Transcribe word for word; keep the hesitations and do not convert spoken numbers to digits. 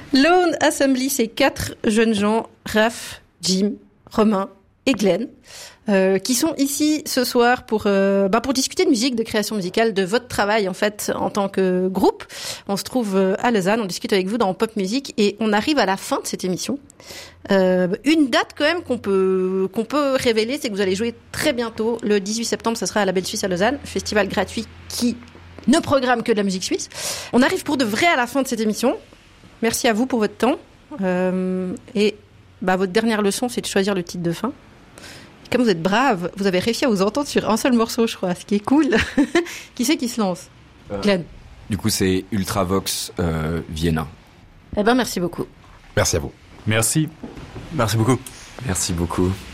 Lone Assembly, c'est quatre jeunes gens, Raph, Jim, Romain et Glenn, euh, qui sont ici ce soir pour euh, bah pour discuter de musique, de création musicale, de votre travail en fait en tant que groupe. On se trouve à Lausanne, on discute avec vous dans Pop Music et on arrive à la fin de cette émission. Euh, une date quand même qu'on peut qu'on peut révéler, c'est que vous allez jouer très bientôt, le dix-huit septembre, ça sera à la Belle Suisse à Lausanne, festival gratuit qui ne programme que de la musique suisse. On arrive pour de vrai à la fin de cette émission. Merci à vous pour votre temps. Euh, et bah, votre dernière leçon, c'est de choisir le titre de fin. Et comme vous êtes brave, vous avez réussi à vous entendre sur un seul morceau, je crois, ce qui est cool. Qui c'est qui se lance ? euh, Glenn. Du coup, c'est Ultravox euh, Vienna. Eh ben, merci beaucoup. Merci à vous. Merci. Merci beaucoup. Merci beaucoup.